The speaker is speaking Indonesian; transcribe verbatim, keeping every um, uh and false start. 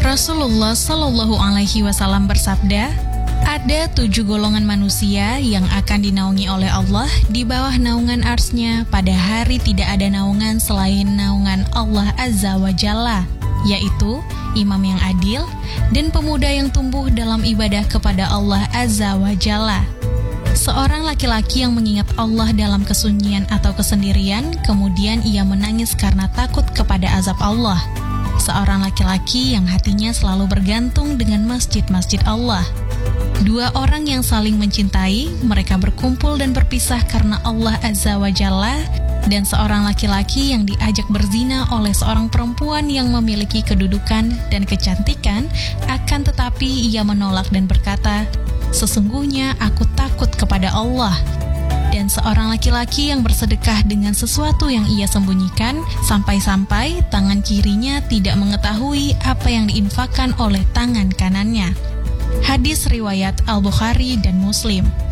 Rasulullah Shallallahu Alaihi Wasallam bersabda, ada tujuh golongan manusia yang akan dinaungi oleh Allah di bawah naungan arsy-Nya pada hari tidak ada naungan selain naungan Allah Azza wa Jalla, yaitu imam yang adil dan pemuda yang tumbuh dalam ibadah kepada Allah Azza wa Jalla. Seorang laki-laki yang mengingat Allah dalam kesunyian atau kesendirian, kemudian ia menangis karena takut kepada azab Allah. Seorang laki-laki yang hatinya selalu bergantung dengan masjid-masjid Allah. Dua orang yang saling mencintai, mereka berkumpul dan berpisah karena Allah Azza wa Jalla. Dan seorang laki-laki yang diajak berzina oleh seorang perempuan yang memiliki kedudukan dan kecantikan, akan tetapi ia menolak dan berkata, sesungguhnya aku takut kepada Allah. Dan seorang laki-laki yang bersedekah dengan sesuatu yang ia sembunyikan, sampai-sampai tangan kirinya tidak mengetahui apa yang diinfakkan oleh tangan kanannya. Hadis riwayat Al-Bukhari dan Muslim.